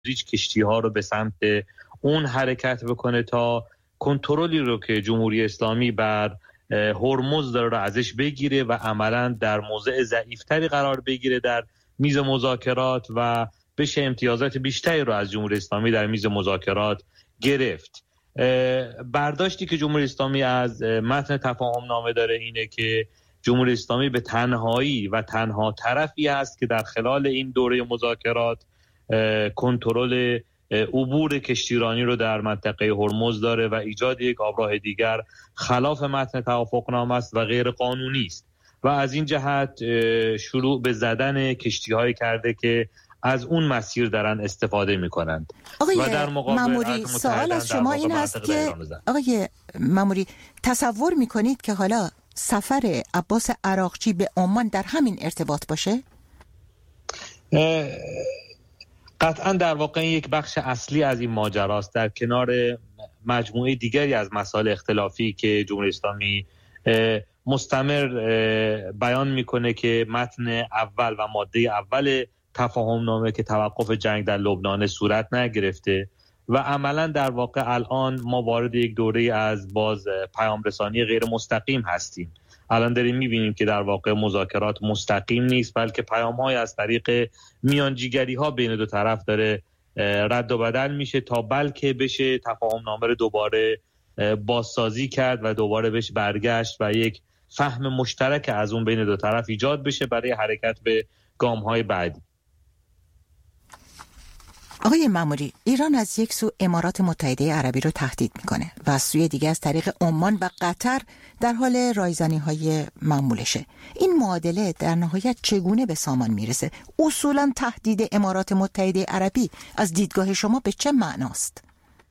کشتی‌ها رو به سمت اون حرکت بکنه تا کنترلی رو که جمهوری اسلامی بر هرمز داره رو ازش بگیره و عملاً در موضع ضعیف‌تری قرار بگیره در میز مذاکرات و بشه امتیازات بیشتری رو از جمهوری اسلامی در میز مذاکرات گرفت. برداشتی که جمهوری اسلامی از متن تفاهم نامه داره اینه که جمهوری اسلامی به تنهایی و تنها طرفی است که در خلال این دوره مذاکرات کنترل عبور کشتیرانی رو در منطقه هرمز داره و ایجاد یک آبراه دیگر خلاف متن توافقنامه است و غیر قانونی است و از این جهت شروع به زدن کشتی‌هایی کرده که از اون مسیر دارن استفاده میکنند. و در ماموری سوال از شما این هست که آقای ماموری تصور میکنید که حالا سفر عباس عراقچی به عمان در همین ارتباط باشه؟ قطعا در واقع یک بخش اصلی از این ماجراست در کنار مجموعه دیگری از مسائل اختلافی که جمهوری اسلامی مستمر بیان میکنه که متن اول و ماده اول تفاهم نامه که توقف جنگ در لبنان صورت نگرفته و عملا در واقع الان ما وارد یک دوره از باز پیام رسانی غیر مستقیم هستیم. الان داریم میبینیم که در واقع مذاکرات مستقیم نیست بلکه پیام‌های از طریق میانجیگری‌ها بین دو طرف داره رد و بدل میشه تا بلکه بشه تفاهم نامه رو دوباره بازسازی کرد و دوباره بهش برگشت و یک فهم مشترک از اون بین دو طرف ایجاد بشه برای حرکت به گام‌های بعدی. آقای ماموری، ایران از یک سو امارات متحده عربی رو تهدید میکنه و از سوی دیگه از طریق عمان و قطر در حال رایزنی‌های معمولشه. این معادله در نهایت چگونه به سامان میرسه؟ اصولاً تهدید امارات متحده عربی از دیدگاه شما به چه معناست؟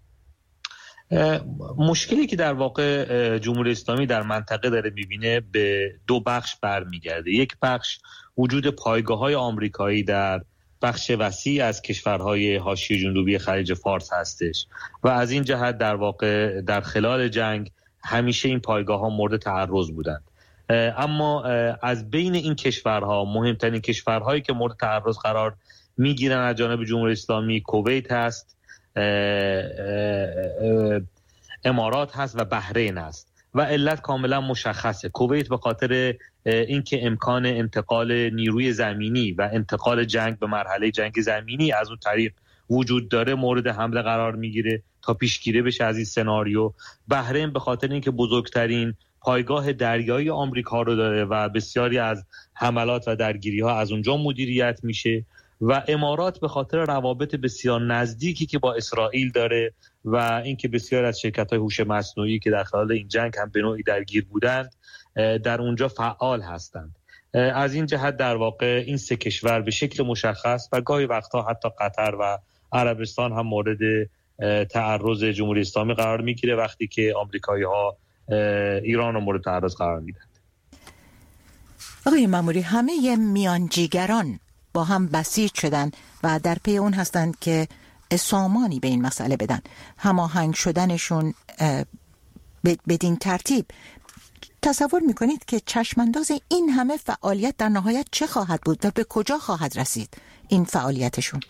مشکلی که در واقع جمهوری اسلامی در منطقه داره میبینه به دو بخش برمیگرده. یک بخش وجود پایگاه‌های آمریکایی در بخش وسیع از کشورهای حاشیه جنوبی خلیج فارس هستش و از این جهت در واقع در خلال جنگ همیشه این پایگاه‌ها مورد تعرض بودند. اما از بین این کشورها مهمترین کشورهایی که مورد تعرض قرار میگیرن از جانب جمهوری اسلامی کویت هست، امارات هست و بحرین است و علت کاملا مشخصه. کویت به خاطر اینکه امکان انتقال نیروی زمینی و انتقال جنگ به مرحله جنگ زمینی از اون طریق وجود داره مورد حمله قرار میگیره تا پیشگیری بشه از این سناریو. بحرین به خاطر اینکه بزرگترین پایگاه دریایی آمریکا رو داره و بسیاری از حملات و درگیری‌ها از اونجا مدیریت میشه و امارات به خاطر روابط بسیار نزدیکی که با اسرائیل داره و اینکه بسیار از شرکت‌های هوش مصنوعی که در خلال این جنگ هم به نوعی درگیر بودند در اونجا فعال هستند. از این جهت در واقع این سه کشور به شکل مشخص و گاهی وقتا حتی قطر و عربستان هم مورد تعرض جمهوری اسلامی قرار میگیره وقتی که آمریکایی‌ها ایران رو مورد تعرض قرار میدن. آقای ماموری، همه میانجیگران با هم بسیج شدن و در پی اون هستند که سامانی به این مسئله بدن. هماهنگ شدنشون بدین ترتیب تصور میکنید که چشمانداز این همه فعالیت در نهایت چه خواهد بود و به کجا خواهد رسید این فعالیتشون؟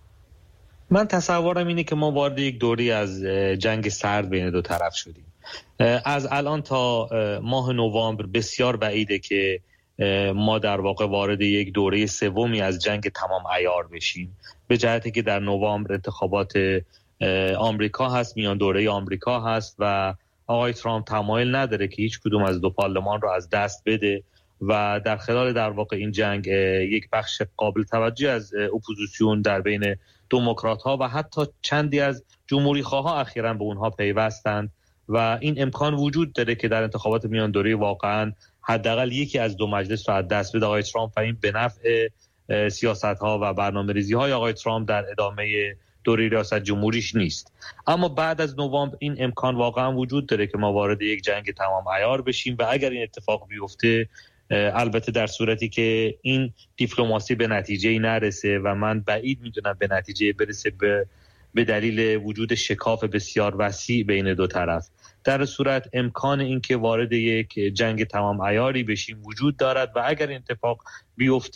من تصورم اینه که ما وارد یک دوری از جنگ سرد بین دو طرف شدیم. از الان تا ماه نوامبر بسیار بعیده که ما در واقع وارد یک دوره سومی از جنگ تمام عیار بشیم، به جهتی که در نوامبر انتخابات آمریکا هست، میان دوره آمریکا هست و آقای ترامپ تمایل نداره که هیچ کدوم از دو پارلمان رو از دست بده و در خلال در واقع این جنگ یک بخش قابل توجه از اپوزیسیون در بین دموکرات ها و حتی چندی از جمهوری خواها اخیراً به اونها پیوستند و این امکان وجود داره که در انتخابات میان دوره واقعاً حداقل یکی از دو مجلس رو از دست بده آقای ترامپ و این به نفع سیاست‌ها و برنامه‌ریزی‌های آقای ترامپ در ادامه دوره ریاست جمهوریش نیست. اما بعد از نوامبر این امکان واقعا وجود داره که ما وارد یک جنگ تمام عیار بشیم و اگر این اتفاق بیفته، البته در صورتی که این دیپلماسی به نتیجه‌ای نرسه و من بعید میدونم به نتیجه برسه به دلیل وجود شکاف بسیار وسیع بین دو طرف، در صورت امکان اینکه وارد یک جنگ تمام عیاری بشیم وجود دارد و اگر این اتفاق بیفته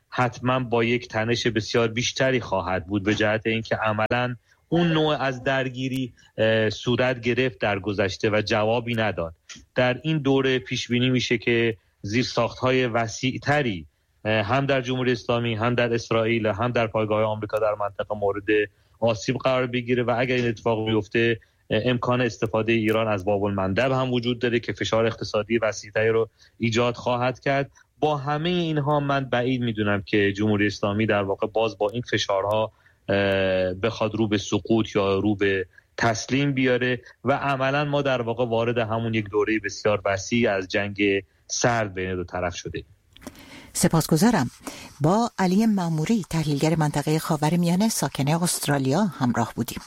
حتما با یک تنش بسیار بیشتری خواهد بود به جهت اینکه عملاً اون نوع از درگیری صورت گرفت در گذشته و جوابی نداد. در این دوره پیش بینی میشه که زیرساخت‌های وسیع‌تری هم در جمهوری اسلامی، هم در اسرائیل، هم در پایگاه آمریکا در منطقه مورد آسیب قرار بگیره و اگر این اتفاق بیفته امکان استفاده ایران از باب المندب هم وجود داره که فشار اقتصادی وسیع‌تری رو ایجاد خواهد کرد. با همه اینها من بعید میدونم که جمهوری اسلامی در واقع باز با این فشارها بخواد رو به سقوط یا رو به تسلیم بیاره و عملا ما در واقع وارد همون یک دوره بسیار وسیع از جنگ سرد بین دو طرف شده. سپاسگزارم. با علی ماموری، تحلیلگر منطقه خاورمیانه ساکن استرالیا همراه بودیم.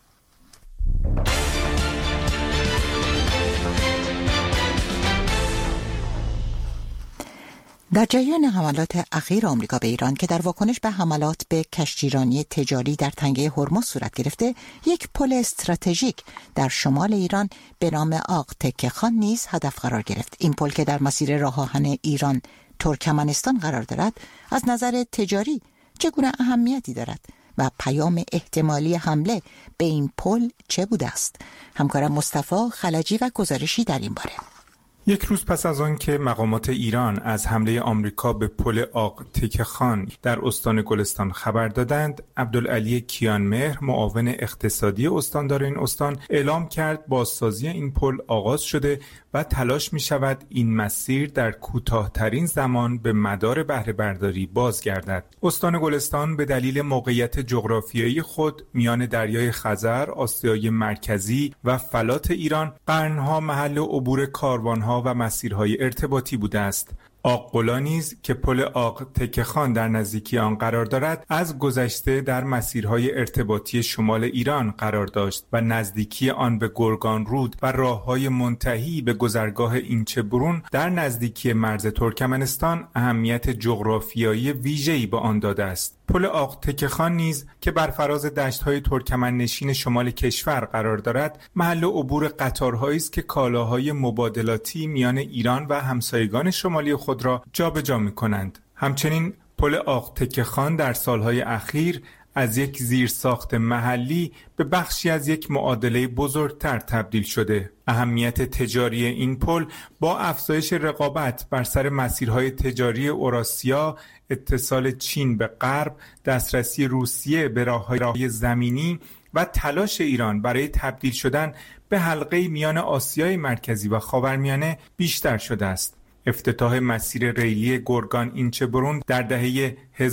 در جریان حملات اخیر آمریکا به ایران که در واکنش به حملات به کشتیرانی تجاری در تنگه هرمز صورت گرفته، یک پل استراتژیک در شمال ایران به نام آق تکه خان نیز هدف قرار گرفت. این پل که در مسیر راه آهن ایران ترکمنستان قرار دارد، از نظر تجاری چگونه اهمیتی دارد و پیام احتمالی حمله به این پل چه بوده است؟ همکارم مصطفی خلجی و گزارشی در این باره. یک روز پس از آن که مقامات ایران از حمله آمریکا به پل آق تکه خان در استان گلستان خبر دادند، عبدالعلی کیانمهر، معاون اقتصادی استاندار این استان، اعلام کرد بازسازی این پل آغاز شده و تلاش می شود این مسیر در کوتاه‌ترین زمان به مدار بهره برداری بازگردد. استان گلستان به دلیل موقعیت جغرافیایی خود میان دریای خزر، آسیای مرکزی و فلات ایران قرنها محل عبور کاروانها و مسیرهای ارتباطی بوده است. آق‌قلا نیز که پل آق تکه خان در نزدیکی آن قرار دارد، از گذشته در مسیرهای ارتباطی شمال ایران قرار داشت و نزدیکی آن به گرگان رود و راههای منتهی به گذرگاه اینچه‌برون در نزدیکی مرز ترکمنستان اهمیت جغرافیایی ویژه‌ای به آن داده است. پل آق تکه خان نیز که بر فراز دشت‌های ترکمن نشین شمال کشور قرار دارد، محل عبور قطارهایی است که کالاهای مبادلاتی میان ایران و همسایگان شمالی خود را جابجا می‌کنند. همچنین پل آق تکه خان در سالهای اخیر از یک زیرساخت محلی به بخشی از یک معادله بزرگتر تبدیل شده. اهمیت تجاری این پل با افزایش رقابت بر سر مسیرهای تجاری اوراسیا، اتصال چین به غرب، دسترسی روسیه به راههای زمینی و تلاش ایران برای تبدیل شدن به حلقه میان آسیای مرکزی و خاورمیانه بیشتر شده است. افتتاح مسیر ریلی گرگان اینچه‌برون در دهه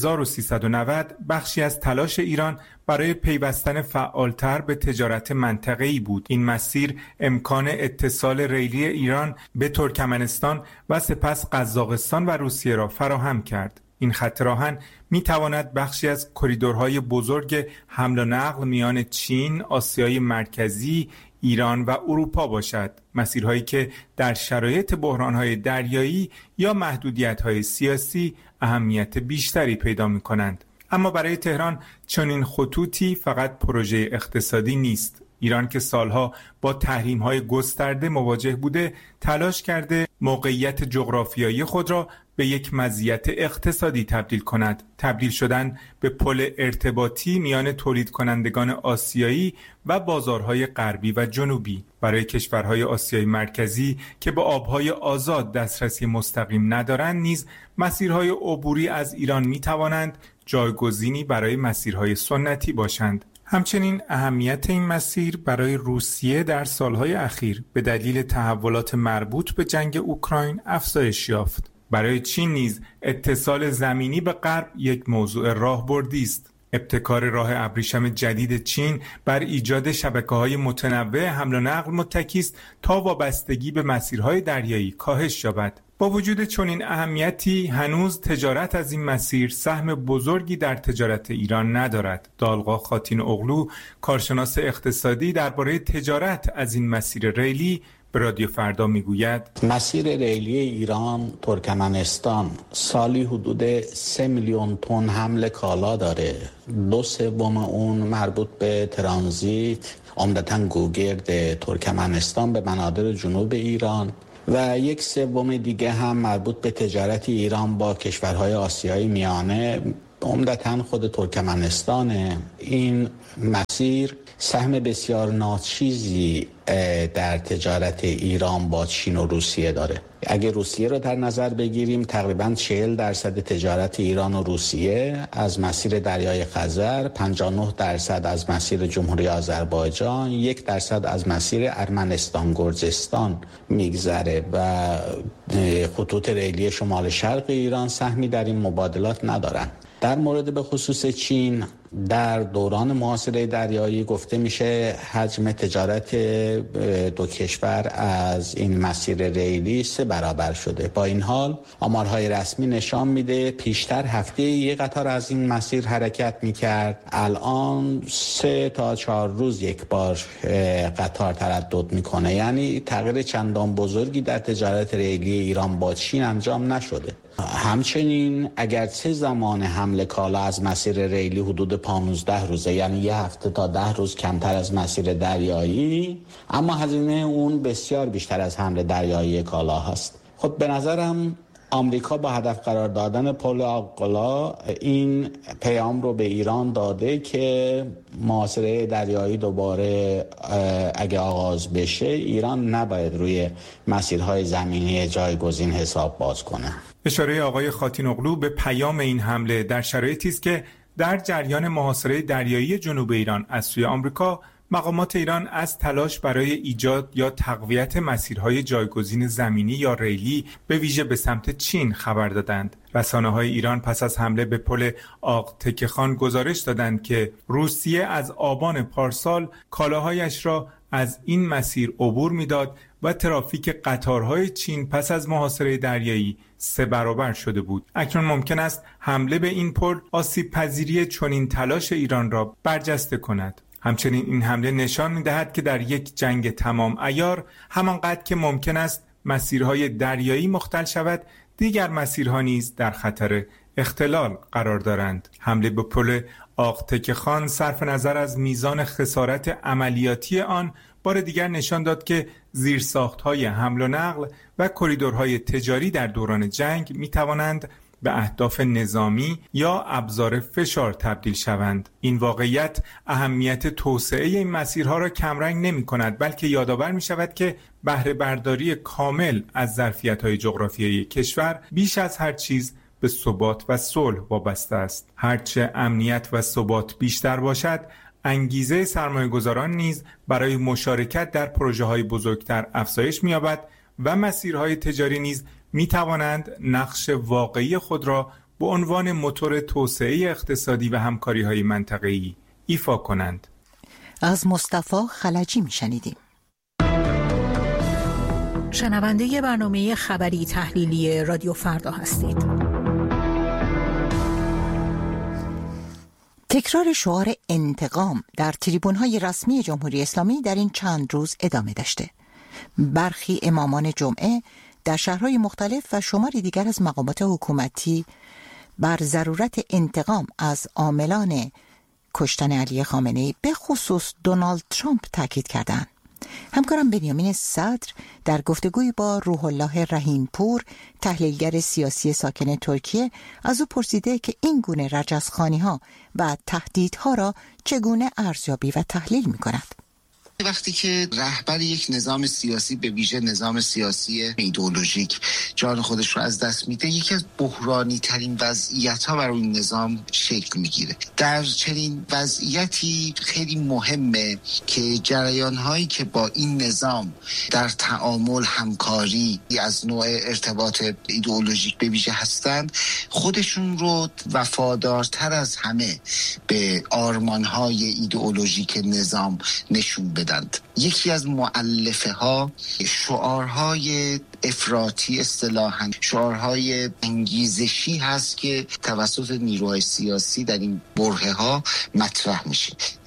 1390 بخشی از تلاش ایران برای پیوستن فعالتر به تجارت منطقه‌ای بود. این مسیر امکان اتصال ریلی ایران به ترکمنستان و سپس قزاقستان و روسیه را فراهم کرد. این خط راهن می تواند بخشی از کریدورهای بزرگ حمل و نقل میان چین، آسیای مرکزی، ایران و اروپا باشد. مسیرهایی که در شرایط بحرانهای دریایی یا محدودیت‌های سیاسی اهمیت بیشتری پیدا می‌کنند. اما برای تهران چنین خطوطی فقط پروژه اقتصادی نیست. ایران که سالها با تحریم‌های گسترده مواجه بوده، تلاش کرده موقعیت جغرافیایی خود را به یک مزیت اقتصادی تبدیل کند. تبدیل شدن به پل ارتباطی میان تولید کنندگان آسیایی و بازارهای غربی و جنوبی. برای کشورهای آسیای مرکزی که به آبهای آزاد دسترسی مستقیم ندارند نیز مسیرهای عبوری از ایران می توانند جایگزینی برای مسیرهای سنتی باشند. همچنین اهمیت این مسیر برای روسیه در سالهای اخیر به دلیل تحولات مربوط به جنگ اوکراین افزایش یافت. برای چین نیز اتصال زمینی به غرب یک موضوع راهبردی است. ابتکار راه ابریشم جدید چین بر ایجاد شبکه‌های متنوع حمل و نقل متکی است تا وابستگی به مسیرهای دریایی کاهش یابد. با وجود چنین اهمیتی هنوز تجارت از این مسیر سهم بزرگی در تجارت ایران ندارد. دالغا خاتین اغلو، کارشناس اقتصادی، درباره تجارت از این مسیر ریلی به رادیو فردا میگوید: مسیر ریلی ایران ترکمنستان سالی حدود 3 میلیون تن حمل کالا داره. 2/3 اون مربوط به ترانزیت عمدتاً گوگرد ترکمنستان به مناطق جنوب ایران و یک سوم دیگه هم مربوط به تجارت ایران با کشورهای آسیای میانه، عمدتاً خود ترکمنستانه. این مسیر سهم بسیار ناچیزی در تجارت ایران با چین و روسیه داره. اگه روسیه رو در نظر بگیریم، تقریباً 40% تجارت ایران و روسیه از مسیر دریای خزر، 59% از مسیر جمهوری آذربایجان، 1% از مسیر ارمنستان گرجستان میگذره و خطوط ریلی شمال شرق ایران سهمی در این مبادلات ندارن. در مورد به خصوص چین، در دوران محاصره دریایی گفته میشه حجم تجارت دو کشور از این مسیر ریلی 3 برابر شده. با این حال آمارهای رسمی نشان میده پیشتر هفته یک قطار از این مسیر حرکت میکرد، الان 3 تا 4 روز یک بار قطار تردد میکنه. یعنی تغییر چندان بزرگی در تجارت ریلی ایران با چین انجام نشده. همچنین اگرچه زمان حمل کالا از مسیر ریلی حدود 15 روزه، یعنی 1 هفته تا 10 روز کمتر از مسیر دریایی، اما هزینه اون بسیار بیشتر از حمل دریایی کالا هست. خب به نظرم آمریکا با هدف قرار دادن پل آقلا این پیام رو به ایران داده که محاصره دریایی دوباره اگه آغاز بشه، ایران نباید روی مسیرهای زمینی جایگزین حساب باز کنه. اشاره آقای خاتین‌اغلو به پیام این حمله در شرایطی است که در جریان محاصره دریایی جنوب ایران از سوی آمریکا، مقامات ایران از تلاش برای ایجاد یا تقویت مسیرهای جایگزین زمینی یا ریلی به ویژه به سمت چین خبر دادند. رسانه‌های ایران پس از حمله به پل آق تکه خان گزارش دادند که روسیه از آبان پارسال کالاهایش را از این مسیر عبور می‌داد و ترافیک قطارهای چین پس از محاصره دریایی 3 برابر شده بود. اکنون ممکن است حمله به این پل آسیب پذیری چنین تلاش ایران را برجسته کند. همچنین این حمله نشان می‌دهد که در یک جنگ تمام عیار، همانقدر که ممکن است مسیرهای دریایی مختل شود، دیگر مسیرها نیز در خطر اختلال قرار دارند. حمله به پل آق تکه خان صرف نظر از میزان خسارت عملیاتی آن، بار دیگر نشان داد که زیرساخت‌های حمل و نقل و کریدورهای تجاری در دوران جنگ می‌توانند به اهداف نظامی یا ابزار فشار تبدیل شوند. این واقعیت اهمیت توسعه این مسیرها را کمرنگ نمی‌کند، بلکه یادآور می‌شود که بهره برداری کامل از ظرفیت‌های جغرافیایی کشور بیش از هر چیز به ثبات و صلح وابسته است. هرچه امنیت و ثبات بیشتر باشد، انگیزه سرمایه‌گذاران نیز برای مشارکت در پروژه‌های بزرگتر افزایش می‌یابد و مسیرهای تجاری نیز می‌توانند نقش واقعی خود را به عنوان موتور توسعه اقتصادی و همکاری‌های منطقه‌ای ایفا کنند. از مصطفی خلجی می‌شنیدیم. شنونده برنامه خبری تحلیلی رادیو فردا هستید. تکرار شعار انتقام در تریبون‌های رسمی جمهوری اسلامی در این چند روز ادامه داشته. برخی امامان جمعه در شهرهای مختلف و شماری دیگر از مقامات حکومتی بر ضرورت انتقام از عاملان کشتن علی خامنه‌ای به خصوص دونالد ترامپ تاکید کردند. همکارم بنیامین صدر در گفتگوی با روح الله رحیمپور، تحلیلگر سیاسی ساکن ترکیه، از او پرسیده که این گونه رجزخوانی‌ها و تهدیدها را چگونه ارزیابی و تحلیل می‌کند. وقتی که رهبر یک نظام سیاسی، به ویژه نظام سیاسی ایدئولوژیک، جان خودش رو از دست میده، یکی از بحرانی ترین وضعیت ها برای این نظام شکل میگیره. در چنین وضعیتی خیلی مهمه که جریان هایی که با این نظام در تعامل، همکاری از نوع ارتباط ایدئولوژیک به ویژه هستند، خودشون رو وفادارتر از همه به آرمان های ایدئولوژیک نظام نشون بدن. یکی از مؤلفه ها شعارهای افراطی، اصطلاحاً شعارهای انگیزشی هست که توسط نیروهای سیاسی در این برهه ها مطرح میشه.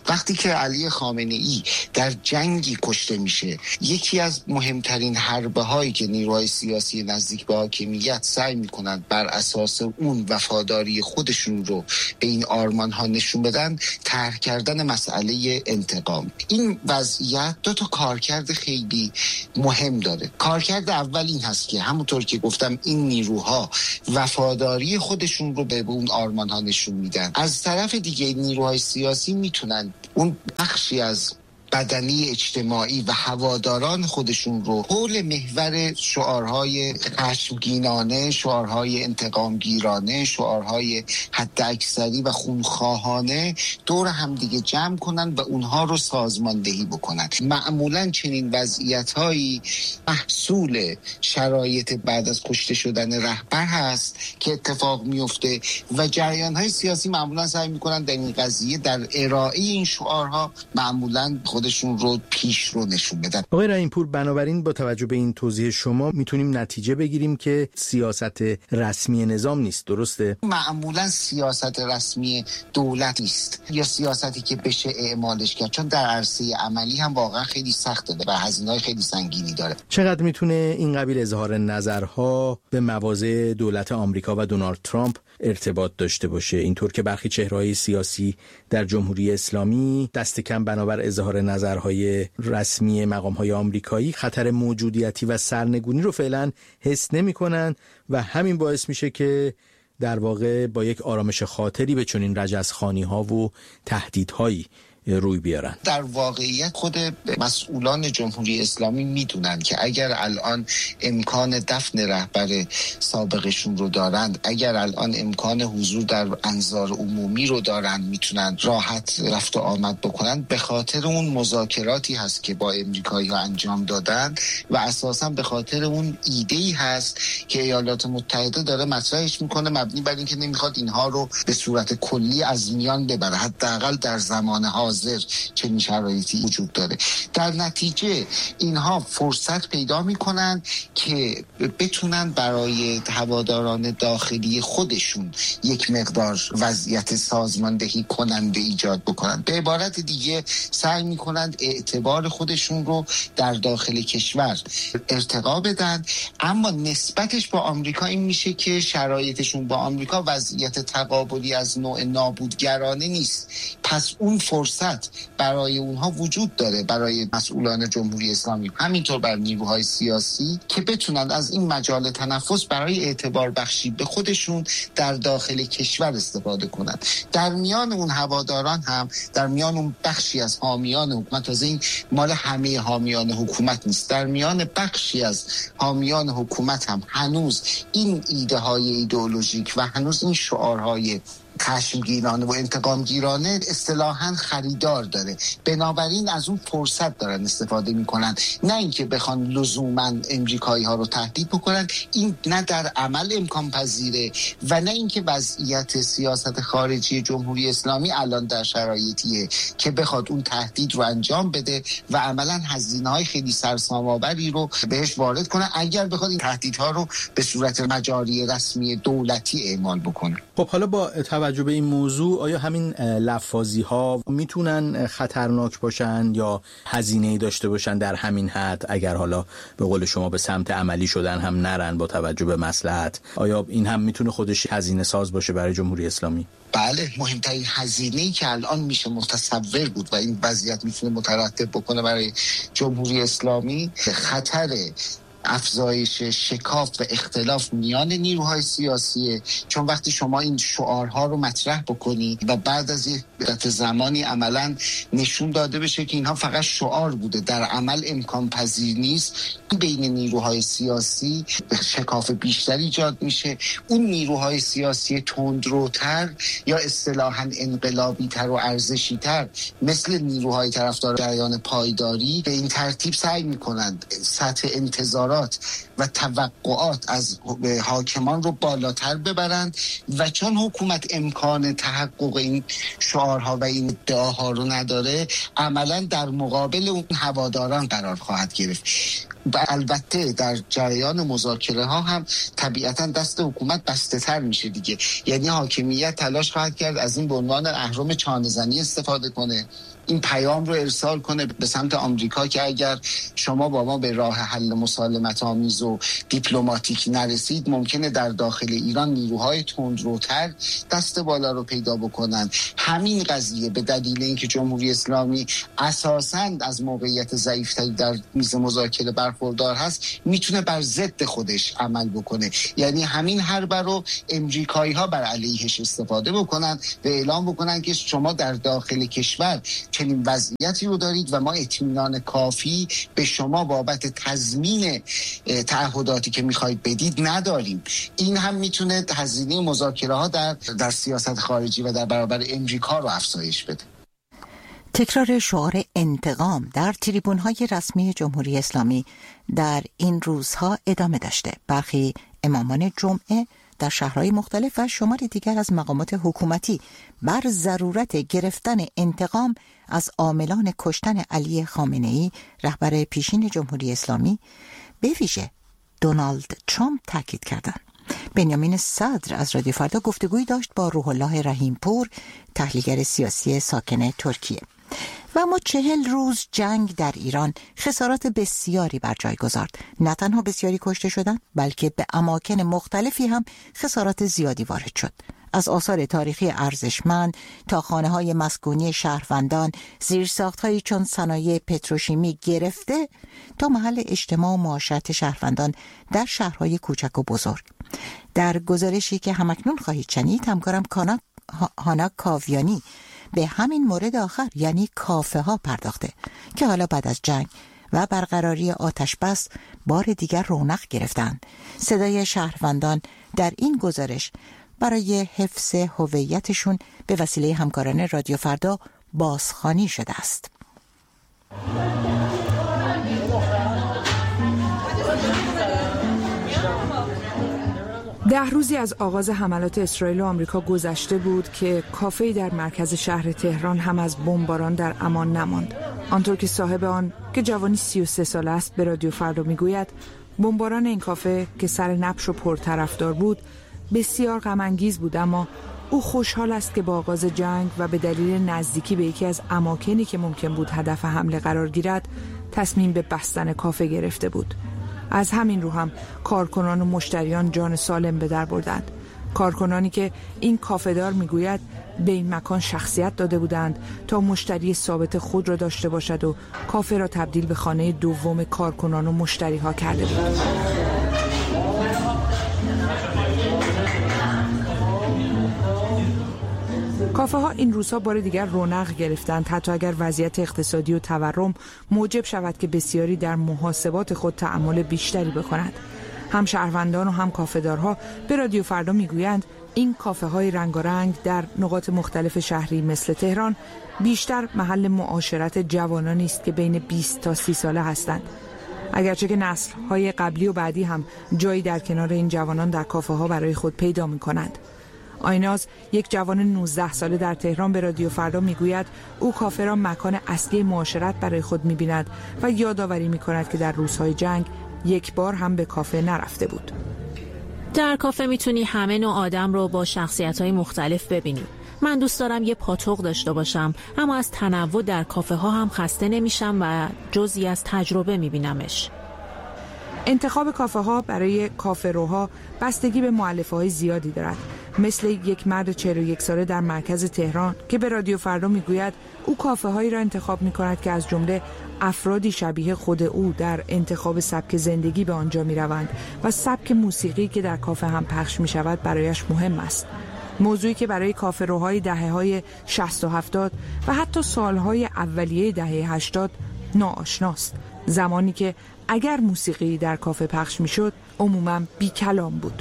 وقتی که علی خامنه‌ای در جنگی کشته میشه، یکی از مهمترین حربه هایی که نیروهای سیاسی نزدیک به حاکمیت سعی میکنند بر اساس اون وفاداری خودشون رو به این آرمان ها نشون بدن، طرح کردن مسئله انتقام. این وضعیت دو تا کارکرد خیلی مهم داره. کارکرد اول این هست که همونطور که گفتم این نیروها وفاداری خودشون رو به اون آرمان ها نشون میدن. از طرف دیگه نیروهای سیاسی میتونن اون بخشی از بدنی اجتماعی و هواداران خودشون رو حول محور شعارهای خشمگینانه، شعارهای انتقامگیرانه، شعارهای حداکثری و خونخواهانه دور هم دیگه جمع کنن و اونها رو سازماندهی بکنن. معمولاً چنین وضعیت‌هایی محصول شرایط بعد از کشته شدن رهبر هست که اتفاق میفته و جریان‌های سیاسی معمولاً سعی می‌کنن در این قضیه در ارائه این شعارها معمولاً خودشون رو پیش رو نشون بدن. آقای رحیم‌پور، بنابراین با توجه به این توضیح شما میتونیم نتیجه بگیریم که سیاست رسمی نظام نیست، درسته؟ معمولا سیاست رسمی دولت نیست یا سیاستی که بشه اعمالش کرد، چون در عرصه عملی هم واقعا خیلی سخته و هزینه‌های خیلی سنگینی داره. چقدر میتونه این قبیل اظهار نظرها به مواضع دولت آمریکا و دونالد ترامپ ارتباط داشته باشه، اینطور که برخی چهره‌های سیاسی در جمهوری اسلامی دست کم بنابر اظهار نظرهای رسمی مقام‌های آمریکایی خطر موجودیتی و سرنگونی رو فعلا حس نمی‌کنن و همین باعث میشه که در واقع با یک آرامش خاطری به چنین رجزخوانی‌ها و تهدیدهایی روی بیارن. در واقعیت خود مسئولان جمهوری اسلامی میدونن که اگر الان امکان دفن رهبر سابقشون رو دارند، اگر الان امکان حضور در انظار عمومی رو دارن، میتونن راحت رفت و آمد بکنن، به خاطر اون مذاکراتی هست که با امریکایی‌ها انجام دادن و اساساً به خاطر اون ایده‌ای هست که ایالات متحده داره مطرحش میکنه، مبنی بر اینکه نمیخواد اینها رو به صورت کلی از میان ببره، حداقل در زمان حاضر چنین شرایطی وجود داره. در نتیجه اینها فرصت پیدا میکنن که بتونن برای هواداران داخلی خودشون یک مقدار وضعیت سازماندهی کننده ایجاد بکنن. به عبارت دیگه سعی میکنن اعتبار خودشون رو در داخل کشور ارتقا بدن، اما نسبتش با آمریکا این میشه که شرایطشون با آمریکا وضعیت تقابلی از نوع نابودگرانه نیست. پس اون فرصت برای اونها وجود داره، برای مسئولان جمهوری اسلامی، همینطور بر نیروهای سیاسی، که بتونن از این مجال تنفس برای اعتبار بخشی به خودشون در داخل کشور استفاده کنند. در میان اون هواداران هم، در میان اون بخشی از حامیان حکومت، تازه این مال همه حامیان حکومت نیست، در میان بخشی از حامیان حکومت هم هنوز این ایده های ایدئولوژیک و هنوز این شعارهای خشمگینانه و انتقامگیرانه اصطلاحاً خریدار داره. بنابراین از اون فرصت دارن استفاده میکنن، نه اینکه بخوان لزوماً امریکایی ها رو تهدید بکنن. این نه در عمل امکان پذیره و نه اینکه وضعیت سیاست خارجی جمهوری اسلامی الان در شرایطیه که بخواد اون تهدید رو انجام بده و عملاً هزینه‌های خیلی سرسام‌آوری رو بهش وارد کنه اگر بخواد این تهدیدها رو به صورت مجاری رسمی دولتی اعمال بکنه. خب حالا با توجه به این موضوع، آیا همین لفاظی ها میتونن خطرناک باشن یا هزینه‌ای داشته باشن در همین حد، اگر حالا به قول شما به سمت عملی شدن هم نرن با توجه به مصلحت؟ آیا این هم میتونه خودش هزینه ساز باشه برای جمهوری اسلامی؟ بله، مهمترین هزینه‌ای که الان میشه متصور بود و این وضعیت میتونه مترتب بکنه برای جمهوری اسلامی، خطر افزایش شکاف و اختلاف میان نیروهای سیاسیه. چون وقتی شما این شعارها رو مطرح بکنی و بعد از یک مدت زمانی عملاً نشون داده بشه که اینها فقط شعار بوده، در عمل امکان پذیر نیست، بین نیروهای سیاسی شکاف بیشتری ایجاد میشه. اون نیروهای سیاسی تندروتر یا اصطلاحاً انقلابی تر و ارزشی تر مثل نیروهای طرفدار جریان پایداری به این ترتیب سعی میکنند سطح انتظارات و توقعات از حاکمان رو بالاتر ببرند و چون حکومت امکان تحقق این شعارها و این ادعاها رو نداره، عملاً در مقابل اون هواداران قرار خواهد گرفت. البته در جریان مذاکره ها هم طبیعتا دست حکومت بسته تر میشه دیگه، یعنی حاکمیت تلاش خواهد کرد از این به عنوان اهرم چانه‌زنی استفاده کنه این پیام رو ارسال کنه به سمت آمریکا که اگر شما با ما به راه حل مسالمت آمیز و دیپلماتیک نرسید، ممکنه در داخل ایران نیروهای تندروتر دست بالا رو پیدا بکنن. همین قضیه به دلیل اینکه جمهوری اسلامی اساساً از موقعیت ضعیف‌تری در میز مذاکره برخوردار هست، میتونه بر ضد خودش عمل بکنه. یعنی همین حرب رو امریکایی‌ها بر علیهش استفاده بکنن و اعلام بکنن که شما در داخل کشور چنین وضعیتی رو دارید و ما اطمینان کافی به شما بابت تضمین تعهداتی که میخواید بدید نداریم. این هم میتونه هزینه مذاکره ها در سیاست خارجی و در برابر امریکا رو افزایش بده. تکرار شعار انتقام در تریبون‌های رسمی جمهوری اسلامی در این روزها ادامه داشته. برخی امامان جمعه در شهرهای مختلف و شماری دیگر از مقامات حکومتی بر ضرورت گرفتن انتقام از عاملان کشتن علی خامنه‌ای رهبر پیشین جمهوری اسلامی به ویژه دونالد ترامپ تاکید کردند. بنیامین صدر از رادیو فردا گفتگویی داشت با روح الله رحیمپور، تحلیلگر سیاسی ساکن ترکیه. و اما 40 روز جنگ در ایران خسارات بسیاری بر جای گذارد. نه تنها بسیاری کشته شدند، بلکه به اماکن مختلفی هم خسارات زیادی وارد شد. از آثار تاریخی ارزشمند تا خانه‌های مسکونی شهروندان، زیرساخت‌هایی چون صنایع پتروشیمی گرفته تا محل اجتماع و معاشرت شهروندان در شهرهای کوچک و بزرگ. در گزارشی که همکنون خواهید شنید، همکارم هانا کاویانی به همین مورد آخر، یعنی کافه ها پرداخته که حالا بعد از جنگ و برقراری آتش بس بار دیگر رونق گرفتند. صدای شهروندان در این گزارش برای حفظ هویتشون به وسیله همکاران رادیو فردا بازخوانی شده است. ده روزی از آغاز حملات اسرائیل و آمریکا گذشته بود که کافه‌ای در مرکز شهر تهران هم از بمباران در امان نماند. آنطور که صاحب آن که جوانی 33 ساله است به رادیو فردا میگوید، بمباران این کافه که سر نبش و پرطرفدار بود بسیار غم انگیز بود، اما او خوشحال است که با آغاز جنگ و به دلیل نزدیکی به یکی از اماکنی که ممکن بود هدف حمله قرار گیرد تصمیم به بستن کافه گرفته بود. از همین رو هم کارکنان و مشتریان جان سالم به در بردند. کارکنانی که این کافه‌دار میگوید به این مکان شخصیت داده بودند تا مشتری ثابت خود را داشته باشد و کافه را تبدیل به خانه دوم کارکنان و مشتری ها کرده بود. کافه ها این روزها بار دیگر رونق گرفتند، حتی اگر وضعیت اقتصادی و تورم موجب شود که بسیاری در محاسبات خود تأمل بیشتری بکنند. هم شهروندان و هم کافه‌دارها به رادیو فردا میگویند این کافه های رنگارنگ در نقاط مختلف شهری مثل تهران بیشتر محل معاشرت جوانانی است که بین 20 تا 30 ساله هستند. اگرچه که نسل های قبلی و بعدی هم جایی در کنار این جوانان در کافه ها برای خود پیدا می کنند. آیناز، یک جوان 19 ساله در تهران، به رادیو فردا میگوید او کافه را مکان اصلی معاشرت برای خود می‌بیند و یادآوری می‌کند که در روزهای جنگ یک بار هم به کافه نرفته بود. در کافه میتونی همه نوع آدم رو با شخصیت‌های مختلف ببینی. من دوست دارم یه پاتوق داشته باشم، اما از تنوع در کافه ها هم خسته نمیشم و جزئی از تجربه می‌بینمش. انتخاب کافه ها برای کافه روها بستگی به مؤلفه های زیادی دارد، مثل یک مرد 41 ساله در مرکز تهران که به رادیو فردا میگوید او کافه هایی را انتخاب می کند که از جمله افرادی شبیه خود او در انتخاب سبک زندگی به آنجا می روند و سبک موسیقی که در کافه هم پخش می شود برایش مهم است. موضوعی که برای کافه روهای دهه‌های 60 و 70 و حتی سالهای اولیه دهه 80 ناآشناست، زمانی که اگر موسیقی در کافه پخش می شد عموماً بی کلام بود.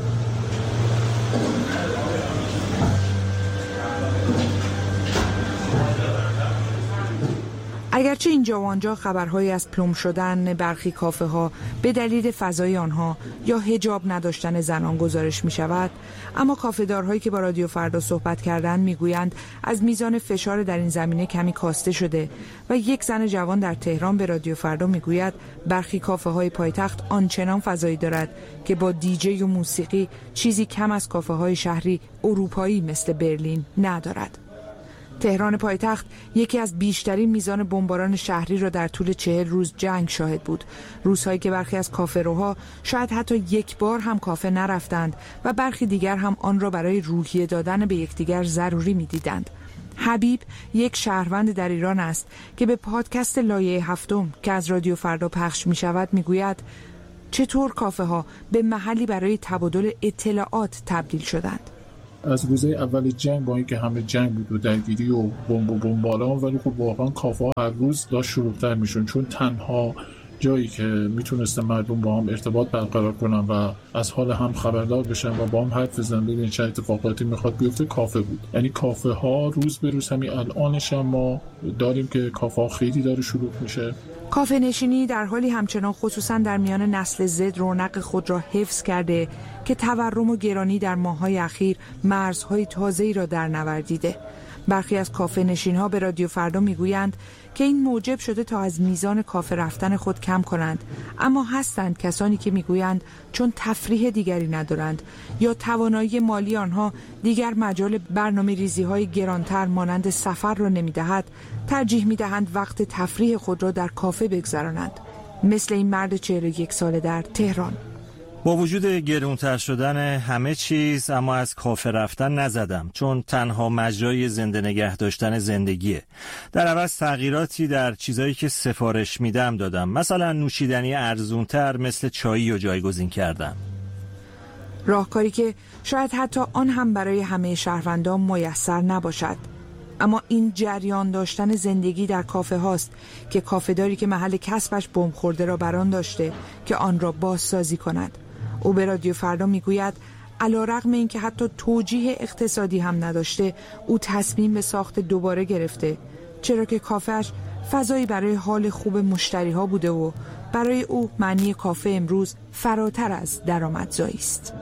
اگرچه اینجا و آنجا خبرهایی از پلم شدن برخی کافه ها به دلیل فضای آنها یا حجاب نداشتن زنان گزارش می شود، اما کافه دارهایی که با رادیو فردا صحبت کردند می گویند از میزان فشار در این زمینه کمی کاسته شده و یک زن جوان در تهران به رادیو فردا می گوید برخی کافه های پایتخت آنچنان فضایی دارد که با دیجی و موسیقی چیزی کم از کافه های شهری اروپایی مثل برلین ندارد. تهران پایتخت یکی از بیشترین میزان بمباران شهری را در طول 40 روز جنگ شاهد بود. روزهایی که برخی از کافه‌روها شاید حتی یک بار هم کافه نرفتند و برخی دیگر هم آن را برای روحیه دادن به یکدیگر ضروری می‌دیدند. حبیب یک شهروند در ایران است که به پادکست لایه هفتم که از رادیو فردا پخش می‌شود می‌گوید چطور کافه‌ها به محلی برای تبادل اطلاعات تبدیل شدند. از روزه اول جنگ با اینکه همه جنگ بود و درگیری و بمباران، ولی خب واقعا کافه‌ها هر روز داشت شلوغ‌تر میشن، چون تنها جایی که میتونسته مردم با هم ارتباط برقرار کنن و از حال هم خبردار بشن و با هم حرف بزنن ببینن چه اتفاقاتی میخواد بیفته کافه بود. یعنی کافه ها روز به روز، همین الانش هم ما داریم که کافه ها خیلی داره شلوغ میشه. کافه نشینی در حالی همچنان خصوصا در میان نسل زد رونق خود را حفظ کرده که تورم و گرانی در ماه‌های اخیر مرزهای تازه‌ای را در نوردیده. برخی از کافه نشین‌ها به رادیو فردا میگویند که این موجب شده تا از میزان کافه رفتن خود کم کنند، اما هستند کسانی که میگویند چون تفریح دیگری ندارند یا توانایی مالی آنها دیگر مجال برنامه‌ریزی‌های گرانتر مانند سفر را نمی‌دهد، ترجیح می‌دهند وقت تفریح خود را در کافه بگذرانند. مثل این مرد 41 ساله در تهران. با وجود گرونتر شدن همه چیز، اما از کافه رفتن نزدم، چون تنها مجرای زنده نگه داشتن زندگیه. در عوض تغییراتی در چیزایی که سفارش میدم دادم. مثلا نوشیدنی ارزونتر مثل چایی رو جایگزین کردم. راهکاری که شاید حتی آن هم برای همه شهروندان میسر نباشد. اما این جریان داشتن زندگی در کافه هاست که کافه‌داری که محل کسبش بمب خورده را بران داشته که آن را بازسازی کند. او به رادیو فردا میگوید علیرغم اینکه حتی توجیه اقتصادی هم نداشته، او تصمیم به ساخت دوباره گرفته، چرا که کافه‌اش فضایی برای حال خوب مشتری ها بوده و برای او معنی کافه امروز فراتر از درآمدزایی است.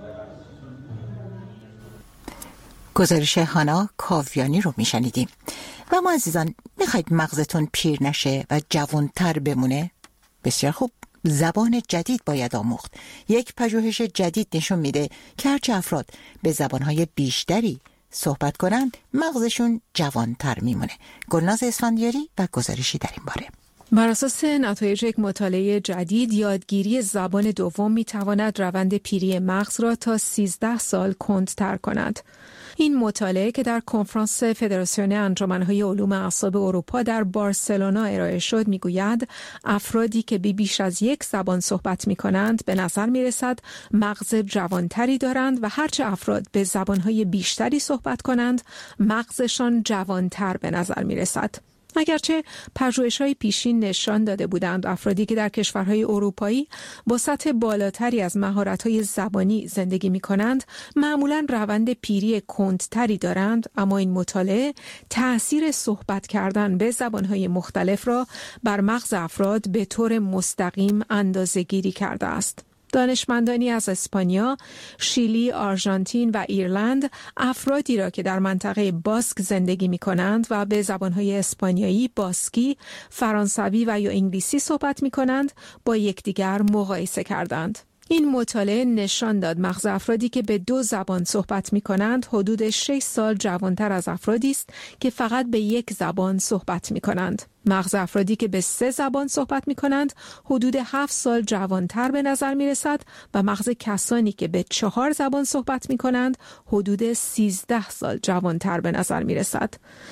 گزارش هانا کاویانی رو میشنیدیم. و ما عزیزان، میخواید مغزتون پیر نشه و جوانتر بمونه؟ بسیار خوب، زبان جدید باید آموخت. یک پژوهش جدید نشون میده که هرچه افراد به زبانهای بیشتری صحبت کنند، مغزشون جوانتر میمونه. گلناز اسفندیاری و گزارشی در این باره. بر اساس نتایج یک مطالعه جدید، یادگیری زبان دوم میتواند روند پیری مغز را تا 13 سال کندتر کند. این مطالعه که در کنفرانس فدراسیون انجمن‌های علوم اعصاب اروپا در بارسلونا ارائه شد میگوید افرادی که بیش از یک زبان صحبت می‌کنند به نظر می‌رسد مغز جوانتری دارند و هرچه افراد به زبان‌های بیشتری صحبت کنند مغزشان جوانتر به نظر می‌رسد. اگرچه پژوهش‌های پیشین نشان داده بودند افرادی که در کشورهای اروپایی با سطح بالاتری از مهارت‌های زبانی زندگی می‌کنند معمولاً روند پیری کندتری دارند، اما این مطالعه تأثیر صحبت کردن به زبان‌های مختلف را بر مغز افراد به طور مستقیم اندازه‌گیری کرده است. دانشمندانی از اسپانیا، شیلی، آرژانتین و ایرلند افرادی را که در منطقه باسک زندگی می کنند و به زبانهای اسپانیایی، باسکی، فرانسوی و یا انگلیسی صحبت می کنند با یکدیگر مقایسه کردند. این مطالعه نشان داد مغز افرادی که به 2 زبان صحبت می کنند حدود 6 سال جوانتر از افرادی است که فقط به 1 زبان صحبت می کنند. مغز افرادی که به 3 زبان صحبت می کنند حدود 7 سال جوانتر به نظر می رسد و مغز کسانی که به 4 زبان صحبت می کنند حدود 13 سال جوانتر به نظر می رسد.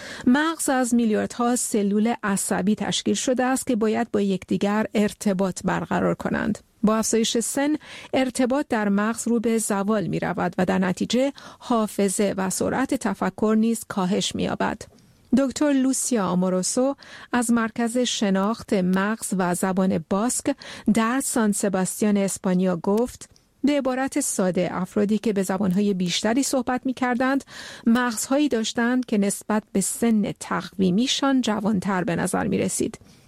مغز از میلیاردها سلول عصبی تشکیل شده است که باید با یکدیگر ارتباط برقرار کنند. با افزایش سن ارتباط در مغز رو به زوال می رود و در نتیجه حافظه و سرعت تفکر نیز کاهش می یابد. دکتر لوسیا آموروسو از مرکز شناخت مغز و زبان باسک در سان سباستیان اسپانیا گفت: به عبارت ساده افرادی که به زبانهای بیشتری صحبت می کردند مغزهایی داشتند که نسبت به سن تقویمیشان جوانتر به نظر می رسید.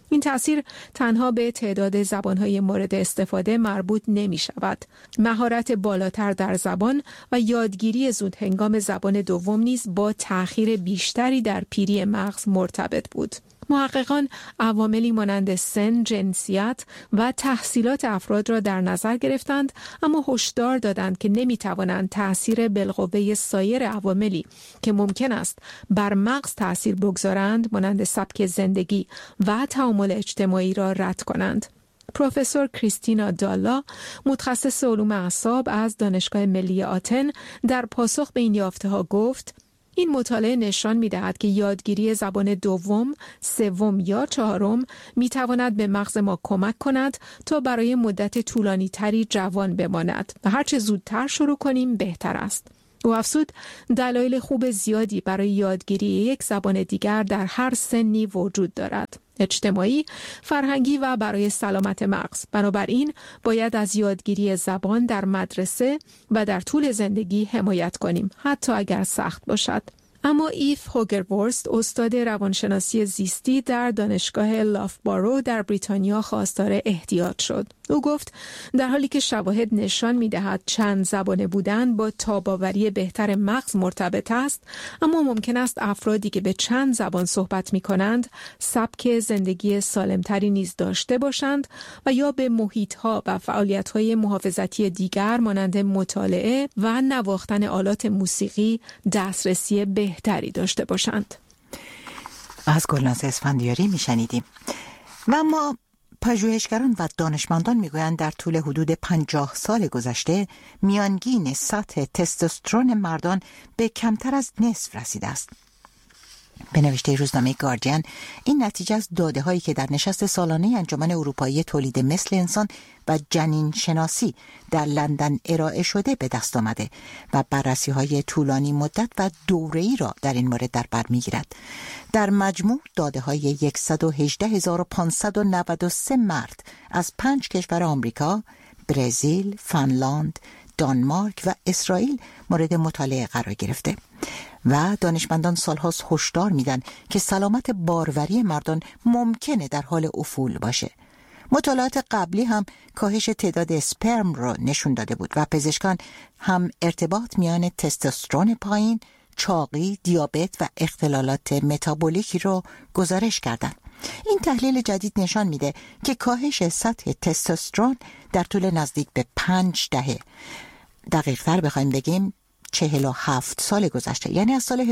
این تأثیر تنها به تعداد زبانهای مورد استفاده مربوط نمی شود. مهارت بالاتر در زبان و یادگیری زود هنگام زبان دوم نیز با تأخیر بیشتری در پیری مغز مرتبط بود. محققان عواملی مانند سن، جنسیت و تحصیلات افراد را در نظر گرفتند، اما هشدار دادند که نمی‌توانند تأثیر بالقوه سایر عواملی که ممکن است بر مغز تأثیر بگذارند مانند سبک زندگی و تعامل اجتماعی را رد کنند. پروفسور کریستینا دالا، متخصص علوم اعصاب از دانشگاه ملی آتن، در پاسخ به این یافته‌ها گفت: این مطالعه نشان می‌دهد که یادگیری زبان دوم، سوم یا چهارم می‌تواند به مغز ما کمک کند تا برای مدت طولانی‌تری جوان بماند و هرچه زودتر شروع کنیم بهتر است. او افزود دلایل خوب زیادی برای یادگیری یک زبان دیگر در هر سنی وجود دارد: اجتماعی، فرهنگی و برای سلامت مغز. بنابراین باید از یادگیری زبان در مدرسه و در طول زندگی حمایت کنیم، حتی اگر سخت باشد. اما ایف هوگرورست، استاد روانشناسی زیستی در دانشگاه لافبارو در بریتانیا، خواستار احتیاط شد. او گفت در حالی که شواهد نشان می‌دهد چند زبانه بودن با تاب‌آوری بهتر مغز مرتبط است، اما ممکن است افرادی که به چند زبان صحبت می‌کنند سبک زندگی سالمتری نیز داشته باشند و یا به محیط‌ها و فعالیت‌های محافظتی دیگر مانند مطالعه و نواختن آلات موسیقی دسترسی بهتری داشته باشند. از گلناز اسفندیاری میشنیدیم. و اما پژوهشگران و دانشمندان میگویند در طول حدود 50 سال گذشته میانگین سطح تستوسترون مردان به کمتر از نصف رسیده است. به نوشته روزنامه گاردین، این نتیجه از داده هایی که در نشست سالانه انجمن اروپایی تولید مثل انسان و جنین شناسی در لندن ارائه شده به دست آمده و بررسی های طولانی مدت و دوره‌ای را در این مورد در بر میگیرد. در مجموع داده های 118,593 مرد از 5 کشور آمریکا، برزیل، فنلاند، دانمارک و اسرائیل مورد مطالعه قرار گرفته و دانشمندان سالهاست هشدار میدن که سلامت باروری مردان ممکنه در حال افول باشه. مطالعات قبلی هم کاهش تعداد اسپرم رو نشون داده بود و پزشکان هم ارتباط میان تستوسترون پایین، چاقی، دیابت و اختلالات متابولیکی رو گزارش کردند. این تحلیل جدید نشان میده که کاهش سطح تستوسترون در طول نزدیک به 5 دهه، دقیق‌تر بخوایم بگیم 47 سال گذشته، یعنی از سال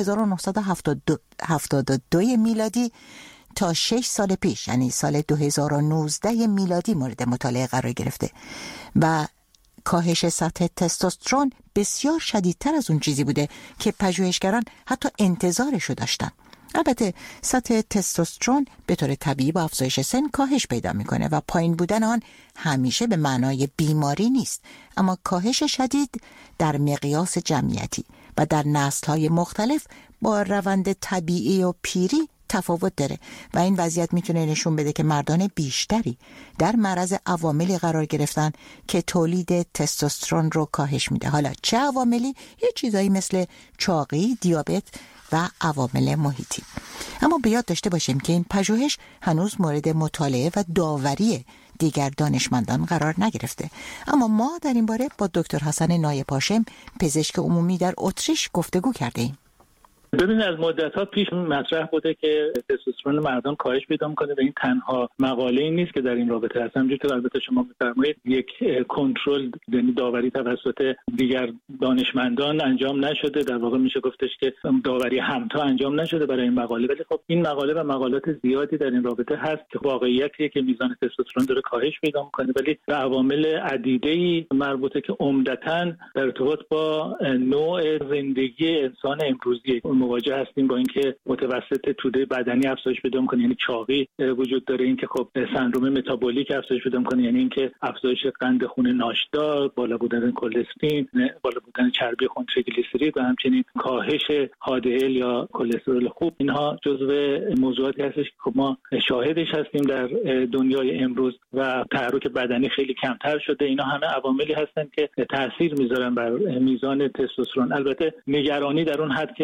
1972 میلادی تا 6 سال پیش، یعنی سال 2019 میلادی مورد مطالعه قرار گرفته و کاهش سطح تستوسترون بسیار شدیدتر از اون چیزی بوده که پژوهشگران حتی انتظارشو داشتن. البته سطح تستوسترون به طور طبیعی با افزایش سن کاهش پیدا میکنه و پایین بودن آن همیشه به معنای بیماری نیست، اما کاهش شدید در مقیاس جمعیتی و در نسل‌های مختلف با روند طبیعی و پیری تفاوت داره و این وضعیت میتونه نشون بده که مردان بیشتری در معرض عواملی قرار گرفتن که تولید تستوسترون رو کاهش میده. حالا چه عواملی؟ یه چیزایی مثل چاقی، دیابت و عوامل محیطی. اما به یاد داشته باشیم که این پژوهش هنوز مورد مطالعه و داوری دیگر دانشمندان قرار نگرفته. اما ما در این باره با دکتر حسن نایب هاشم، پزشک عمومی در اتریش گفتگو کرده ایم. ببینید از مدت‌ها پیش مطرح بوده که تستوسترون مردان کاهش پیدا می‌کنه و این تنها مقاله‌ای نیست که در این رابطه هست. همونجوری که البته شما می‌فرمایید یک کنترل، یعنی داوری توسط دیگر دانشمندان انجام نشده، در واقع میشه گفتش که داوری همتا انجام نشده برای این مقاله، ولی خب این مقاله و مقالات زیادی در این رابطه هست که واقعیتیه که میزان تستوسترون داره کاهش پیدا می‌کنه، ولی به عوامل عدیده‌ای مربوطه که عمدتاً در ارتباط با نوع زندگی انسان امروزی مواجه هستیم، با اینکه متوسط توده بدنی افزایش پیدا می‌کنه، یعنی چاقی وجود داره، اینکه خب سندروم متابولیک افزایش پیدا می‌کنه، یعنی اینکه افزایش قند خون ناشتا، بالا بودن کلسترول، بالا بودن چربی خون تریگلیسیرید و همچنین کاهش HDL یا کلسترول خوب. اینها جزو موضوعاتی هستش که ما شاهدش هستیم در دنیای امروز و تحرک بدنی خیلی کمتر شده. اینا همه عواملی هستن که تاثیر میذارن بر میزان تستوسترون. البته نگرانی در اون حد که معتقد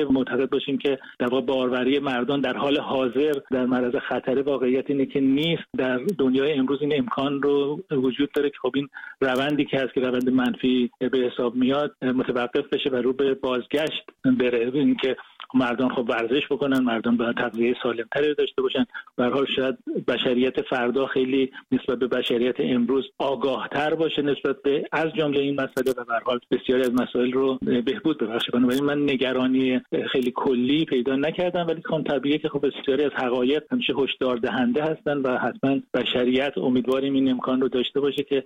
باشیم که در واقع باروری مردان در حال حاضر در معرض خطر. واقعیت اینه که نیست. در دنیای امروز این امکان رو وجود داره که خب این روندی که هست که روند منفی به حساب میاد متوقف بشه و رو به بازگشت بره. این که مردان خب ورزش بکنن، مردان باید تغذیه سالم‌تری داشته باشن. به هر حال شاید بشریت فردا خیلی نسبت به بشریت امروز آگاه‌تر باشه نسبت به از جمله این مسئله و به هر حال بسیاری از مسائل رو بهبود ببخشه. بنابراین من نگرانی خیلی کلی پیدا نکردم، ولی خب طبیعیه که خب بسیاری از حقایق همیشه هشدار دهنده هستن و حتما بشریت امیدواریم این امکان رو داشته باشه که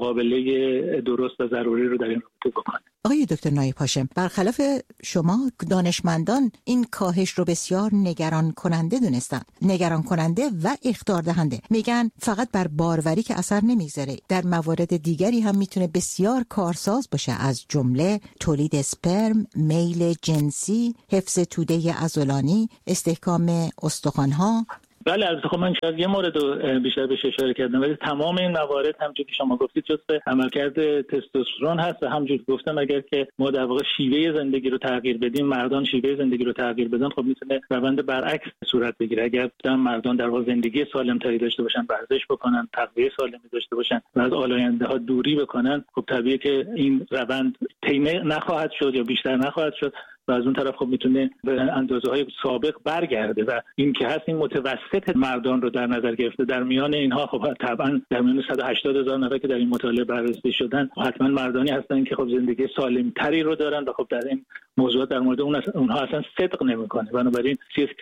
مقابله درست و ضروری رو در این رابطه بکنه. آقای دکتر نایب هاشم، برخلاف شما دانشمندان این کاهش رو بسیار نگران کننده دونستن، نگران کننده و اخطار دهنده. میگن فقط بر باروری که اثر نمیذاره، در موارد دیگری هم میتونه بسیار کارساز باشه، از جمله تولید اسپرم، میل جنسی، حفظ توده عضلانی، استحکام استخوان‌ها. بله البته خب من شاید یه مورد رو بیشتر بهش اشاره کردم، ولی تمام این موارد همونجوری که شما گفتید جزء عملکرد تستوسترون هست و همونجوری گفتم اگر که ما در واقع شیوه زندگی رو تغییر بدیم، مردان شیوه زندگی رو تغییر بدن، خب میتونه روند برعکس صورت بگیره. اگر مردان در واقع زندگی سالم‌تری داشته باشن، ورزش بکنن، تغذیه سالمی داشته باشن و از آلاینده‌ها دوری بکنن، خب طبیعیه که این روند طی نخواهد شد یا بیشتر نخواهد شد و از اون طرف خب میتونه به اندازه‌های سابق برگرده و این که هست این متوسط مردان رو در نظر گرفته. در میان اینها خب طبعا در میان 180,000 نفر که در این مطالعه بررسی شدن حتما مردانی هستن که خب زندگی سالم‌تری رو دارن و خب در این موضوع در مورد اونها اصلا صدق نمی‌کنه. بنابراین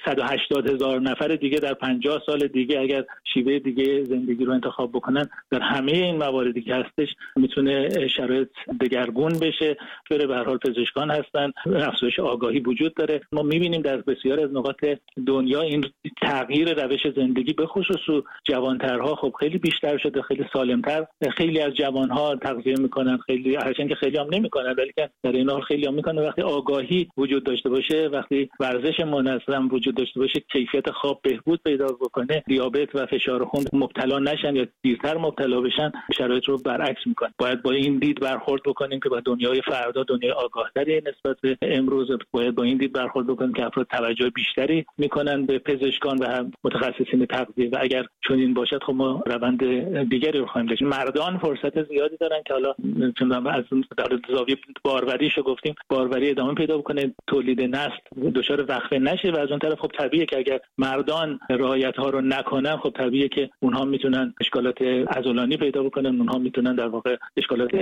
180,000 نفر دیگه در 50 سال دیگه اگر شیوه دیگه زندگی رو انتخاب بکنن، در همه این مواردی که هستش میتونه شرایط دگرگون بشه. به هر حال پزشکان هستن، افزایش آگاهی وجود داره. ما می‌بینیم در بسیار از نقاط دنیا این تغییر روش زندگی به خصوص جوان‌ترها خب خیلی بیشتر شده، خیلی سالم‌تر. خیلی از جوان‌ها تغذیه می‌کنن، خیلی هرچند که خیلی هم نمی‌کنن، ولی در این حال خیلی هم می‌کنن. وقتی آگاهی وجود داشته باشه، وقتی ورزش منظم وجود داشته باشه، کیفیت خواب بهبود پیدا بکنه، دیابت و فشار خون مبتلا نشن یا دیرتر مبتلا بشن، شرایط رو برعکس می‌کنه. باید با این دید برخورد بکنیم که با دنیای فردا دنیای آگاه‌تری نسبت به امروز، باید با این دید برخورد بکنیم که افراد توجه بیشتری می‌کنن به پزشکان و متخصصین تغذیه و اگر چنین باشد خب ما روند دیگری رو خواهیم داشت. مردان فرصت زیادی دارن که حالا چون از در زاویه باروریشو گفتیم، باروری ادامه پیدا بکنه، تولید نسل دچار وقفه نشه و از اون طرف خب طبیعیه که اگر مردان رعایت ها رو نکنن، خب طبیعیه که اونها میتونن اشکالات عضلانی پیدا بکنن، اونها میتونن در واقع اشکالات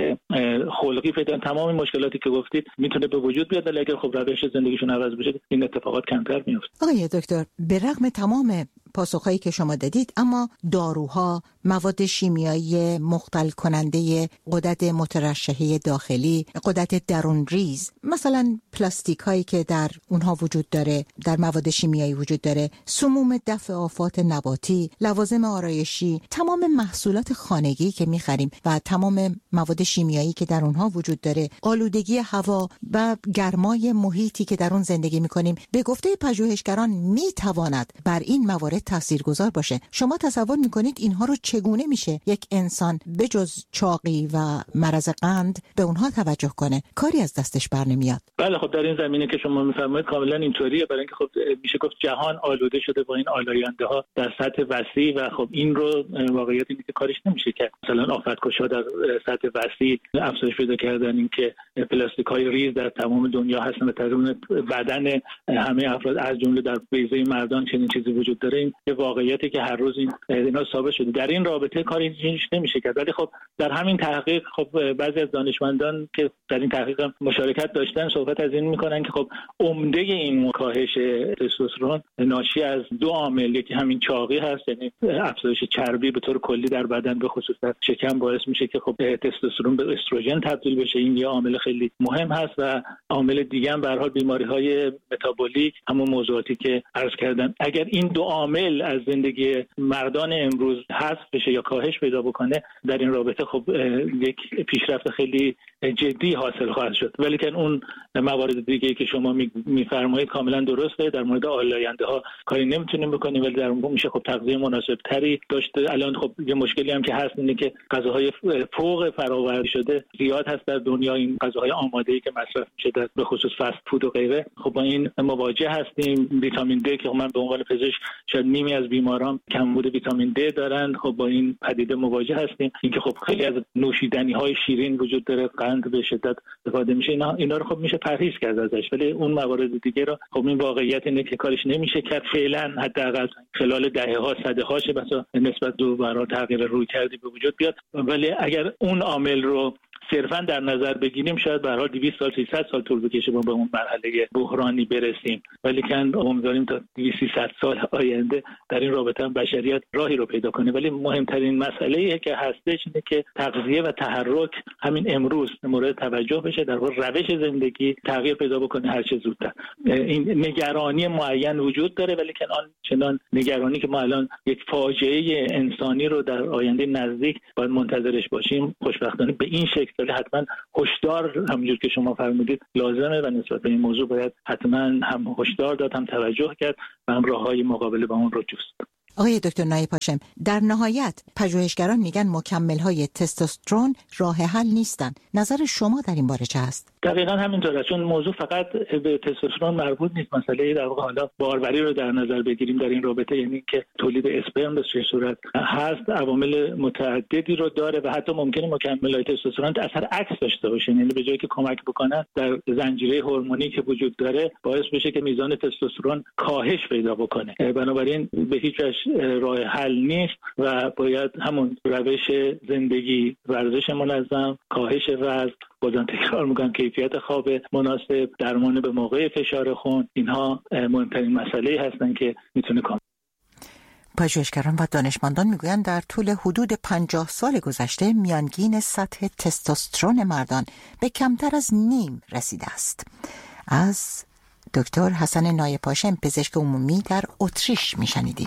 خلقی پیدا کنن. تمام مشکلاتی که گفتید میتونه به وجود بیاد، ولی اگر خب روش زندگیشون عوض بشه این اتفاقات کمتر میفته. آقای دکتر، به رغم تمام پاسخهایی که شما دادید، اما داروها، مواد شیمیایی مختل کننده غدد مترشحه داخلی، غدد درون ریز، مثلا پلاستیک هایی که در اونها وجود داره، در مواد شیمیایی وجود داره، سموم دفع آفات نباتی، لوازم آرایشی، تمام محصولات خانگی که میخریم و تمام مواد شیمیایی که در اونها وجود داره، آلودگی هوا و گرمای محیطی که در اون زندگی میکنیم، به گفته پژوهشگران میتواند بر این موارد تاثیرگذار باشه. شما تصور میکنید اینها رو چگونه میشه یک انسان بجز چاقی و مرض قند به اونها توجه کنه؟ کاری از دستش بر نمیاد. بله خب در این زمینه که شما میفرمایید کاملا اینطوریه، برای اینکه خب میشه گفت جهان آلوده شده با این آلاینده ها در سطح وسیع و خب این رو واقعیت اینه که کارش نمیشه که مثلا آفت‌کش‌ها در سطح وسیع افزایش پیدا کردن، این که پلاستیک‌های ریز در تمام دنیا هستن و درون بدن همه افراد از جمله در بیضه مردان چنین چیزی وجود داره. این واقعیتی که هر روز اینا ثابت شده. در این رابطه کاری نمیشه کرد، ولی خب در همین تحقیق خب بعضی از دانشمندان که در این تحقیق مشارکت داشتن صحبت از این میکنن که خب عمده این کاهش تستوسترون ناشی از دو عامل، یکی همین چاقی هست، یعنی افزایش چربی به طور کلی در بدن به خصوص در شکم باعث میشه که خب تستوسترون به استروژن تبدیل بشه. این یه عامل خیلی مهم هست و عامل دیگه هم به هر حال بیماری‌های متابولیک، همون موضوعاتی که عرض کردم. اگر این دو عامل کامل از زندگی مردان امروز حذف بشه یا کاهش پیدا بکنه، در این رابطه خب یک پیشرفت خیلی جدی حاصل خواهد شد. ولی که اون موارد دیگه که شما میفرمایید کاملا درسته. در مورد آلاینده ها کاری نمیتونیم بکنیم، ولی در اون میشه خب تغذیه مناسب تری داشته. الان خب یه مشکلی هم که هست اینه که غذاهای فوق فراوری شده زیاد هست در دنیا، این غذاهای آماده‌ای که مصرف میشه در به خصوص فست فود و غیره. خب با این مواجه هستیم. ویتامین د که من به عنوان پزشک شاید نیمی از بیماران کمبود ویتامین د دارن، خب با این پدیده مواجه هستیم. اینکه خب خیلی از نوشیدنی‌های شیرین وجود داره، قند به شدت استفاده میشه، اینا رو خب میشه پرهیز کرد ازش. ولی اون موارد دیگه رو خب این واقعیت اینه که کارش نمیشه کرد فعلا، حداقل خلال دهه‌ها صده‌ها شه بسا نسبت به برای تغییر رویکردی به وجود بیاد. ولی اگر اون عامل رو صرفا در نظر بگیریم شاید به هر حال 200 سال 300 سال طول بکشه ما به اون مرحله بحرانی برسیم. ولی کن امیدواریم تا 200 سال آینده در این رابطه هم بشریت راهی رو پیدا کنه. ولی مهمترین مسئله‌ای که هستش اینه که تغذیه و تحرک همین امروز مورد توجه بشه، در واقع روش زندگی تغییر پیدا بکنه هر چه زودتر. این نگرانی معین وجود داره، ولی که آن چنان نگرانی که ما الان یک فاجعه انسانی رو در آینده نزدیک باید منتظرش باشیم خوشبختانه به این شکل. ولی حتما هشدار همونجور که شما فرمودید لازمه و نسبت به این موضوع باید حتما هم هشدار داد، هم توجه کرد و هم راههای مقابله با اون رو جست. آقای دکتر نایپاشم، در نهایت پژوهشگران میگن مکمل‌های تستوسترون راه حل نیستن. نظر شما در این باره چه است؟ دقیقاً همینطوره، چون موضوع فقط به تستوسترون مربوط نیست. مسئله در واقع حالا باروری رو در نظر بگیریم در این رابطه، یعنی که تولید اسپرم به چه صورت هست، عوامل متعددی رو داره و حتی ممکنه مکمل‌های تستوسترون اثر عکس داشته باشه، یعنی به جایی که کمک بکنن در زنجیره هورمونی که وجود داره باعث بشه که میزان تستوسترون کاهش پیدا بکنه. بنابراین به هیچ وجه راه حل نیست و باید همون روش زندگی، ورزش منظم، کاهش وزن، بازم تکرار میکنم کیفیت خواب مناسب، درمان به موقع فشار خون، اینها مهمترین مسئله هستن که میتونه کمک. پژوهشگران و دانشمندان میگویند در طول حدود 50 سال گذشته میانگین سطح تستوسترون مردان به کمتر از نیم رسیده است. از دکتر حسن نایپاشم، پزشک عمومی در اتریش میشنیدیم.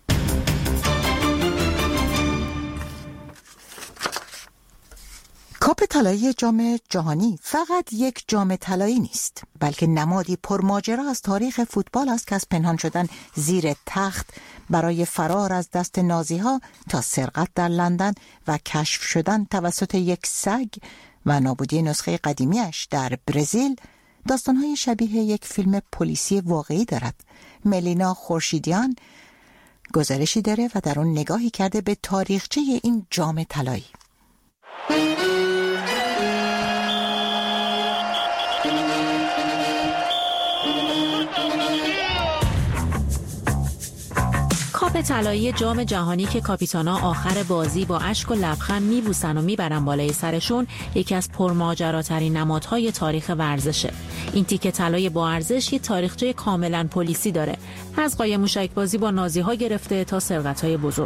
کاپ طلایی جام جهانی فقط یک جام طلایی نیست، بلکه نمادی پرماجرا از تاریخ فوتبال است که از پنهان شدن زیر تخت برای فرار از دست نازی‌ها تا سرقت در لندن و کشف شدن توسط یک سگ و نابودی نسخه قدیمیش در برزیل داستان‌های شبیه یک فیلم پلیسی واقعی دارد. ملینا خورشیدیان گزارشی داره و در اون نگاهی کرده به تاریخچه این جام طلایی. کاپ طلایی جام جهانی که کاپیتانا آخر بازی با اشک و لبخند میبوسن و میبرن بالای سرشون، یکی از پرماجراترین نمادهای تاریخ ورزشه. این تیکه طلای با ارزش یه تاریخچه کاملا پلیسی داره، از قایم موشک بازی با نازی‌ها گرفته تا سرقت‌های بزرگ.